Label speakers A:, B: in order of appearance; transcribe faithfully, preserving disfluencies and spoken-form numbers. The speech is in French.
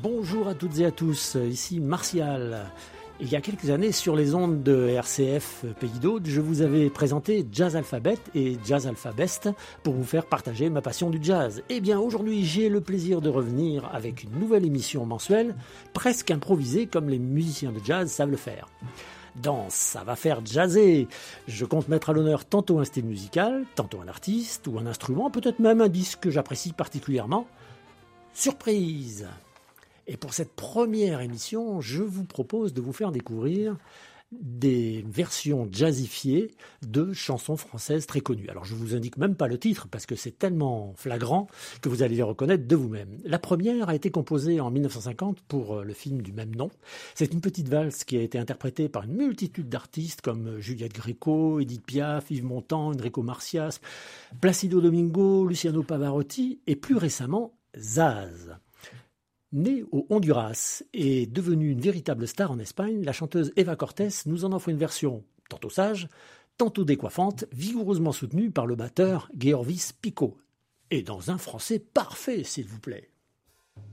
A: Bonjour à toutes et à tous, ici Martial. Il y a quelques années, sur les ondes de R C F Pays d'Aude, je vous avais présenté Jazz Alphabet et Jazz Alpha Best pour vous faire partager ma passion du jazz. Eh bien, aujourd'hui, j'ai le plaisir de revenir avec une nouvelle émission mensuelle, presque improvisée comme les musiciens de jazz savent le faire. Dans Ça va faire jazzer, je compte mettre à l'honneur tantôt un style musical, tantôt un artiste ou un instrument, peut-être même un disque que j'apprécie particulièrement. Surprise! Et pour cette première émission, je vous propose de vous faire découvrir des versions jazzifiées de chansons françaises très connues. Alors je vous indique même pas le titre parce que c'est tellement flagrant que vous allez les reconnaître de vous-même. La première a été composée en dix-neuf cent cinquante pour le film du même nom. C'est une petite valse qui a été interprétée par une multitude d'artistes comme Juliette Gréco, Édith Piaf, Yves Montand, Enrico Macias, Placido Domingo, Luciano Pavarotti et plus récemment Zaz. Née au Honduras et devenue une véritable star en Espagne, la chanteuse Eva Cortés nous en offre une version tantôt sage, tantôt décoiffante, vigoureusement soutenue par le batteur Georvis Picot. Et dans un français parfait, s'il vous plaît.